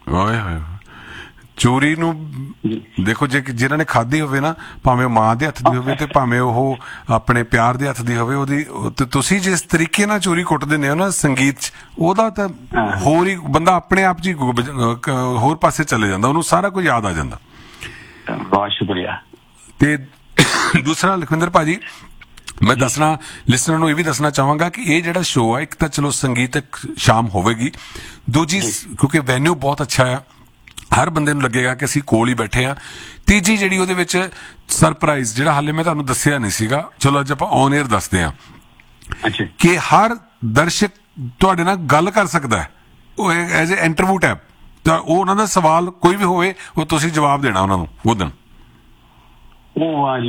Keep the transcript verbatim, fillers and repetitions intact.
ਓਏ ਹੋਏ ਚੋਰੀ ਨੂੰ ਦੇਖੋ, ਜੇ ਜਿਨ੍ਹਾਂ ਨੇ ਖਾਧੀ ਹੋਵੇ ਨਾ, ਭਾਵੇਂ ਉਹ ਮਾਂ ਦੇ ਹੱਥ ਦੀ ਹੋਵੇ ਤੇ ਭਾਵੇਂ ਉਹ ਆਪਣੇ ਪਿਆਰ ਦੇ ਹੱਥ ਦੀ ਹੋਵੇ, ਉਹਦੀ ਤੇ ਤੁਸੀਂ ਜਿਸ ਤਰੀਕੇ ਨਾਲ ਚੋਰੀ ਕੁੱਟ ਦਿੰਦੇ ਹੋ ਨਾ ਸੰਗੀਤ 'ਚ, ਉਹਦਾ ਤਾਂ ਹੋਰ ਹੀ ਬੰਦਾ ਆਪਣੇ ਆਪ 'ਚ ਹੀ ਹੋਰ ਪਾਸੇ ਚਲੇ ਜਾਂਦਾ, ਉਹਨੂੰ ਸਾਰਾ ਕੁਝ ਯਾਦ ਆ ਜਾਂਦਾ। ਬਹੁਤ ਸ਼ੁਕਰੀਆ। ਤੇ ਦੂਸਰਾ ਲਖਵਿੰਦਰ ਭਾਜੀ, ਮੈਂ ਦੱਸਣਾ ਲਿਸਨਰ ਨੂੰ ਇਹ ਵੀ ਦੱਸਣਾ ਚਾਹਾਂਗਾ ਕਿ ਇਹ ਜਿਹੜਾ ਸ਼ੋਅ ਆ, ਇੱਕ ਤਾਂ ਚਲੋ ਸੰਗੀਤਕ ਸ਼ਾਮ ਹੋਵੇਗੀ, ਦੂਜੀ ਕਿਉਂਕਿ ਵੈਨਿਊ ਬਹੁਤ ਅੱਛਾ ਆ, ਹਰ ਬੰਦੇ ਨੂੰ ਲੱਗੇਗਾ ਕਿ ਅਸੀਂ ਕੋਲ ਹੀ ਬੈਠੇ ਹਾਂ। ਤੀਜੀ ਜਿਹੜੀ ਉਹਦੇ ਵਿੱਚ ਸਰਪ੍ਰਾਈਜ਼, ਜਿਹੜਾ ਹਾਲੇ ਮੈਂ ਤੁਹਾਨੂੰ ਦੱਸਿਆ ਨਹੀਂ ਸੀਗਾ, ਚਲੋ ਅੱਜ ਆਪਾਂ ਔਨ ਏਅਰ ਦੱਸਦੇ ਹਾਂ ਕਿ ਹਰ ਦਰਸ਼ਕ ਤੁਹਾਡੇ ਨਾਲ ਗੱਲ ਕਰ ਸਕਦਾ ਹੈ, ਉਹ ਐਜ਼ ਏ ਇੰਟਰਵਿਊ ਟੈਪ, ਤਾਂ ਉਹ ਉਹਨਾਂ ਦਾ ਸਵਾਲ ਕੋਈ ਵੀ ਹੋਵੇ ਉਹ ਤੁਸੀਂ ਜਵਾਬ ਦੇਣਾ ਉਹਨਾਂ ਨੂੰ ਉਹ ਦਿਨ।